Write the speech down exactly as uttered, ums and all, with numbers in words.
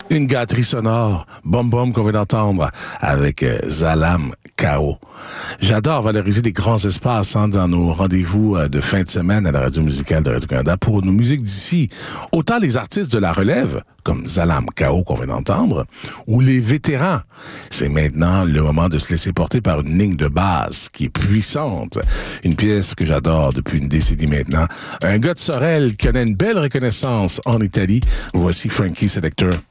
Une gâterie sonore, Bom Bom qu'on vient d'entendre avec euh, Zalam K O. J'adore valoriser les grands espaces hein, dans nos rendez-vous euh, de fin de semaine à la radio musicale de Radio-Canada pour nos musiques d'ici. Autant les artistes de la relève, comme Zalam K O qu'on vient d'entendre, ou les vétérans. C'est maintenant le moment de se laisser porter par une ligne de basse qui est puissante. Une pièce que j'adore depuis une décennie maintenant. Un gars de Sorel qui connaît une belle reconnaissance en Italie. Voici Frankie Selector.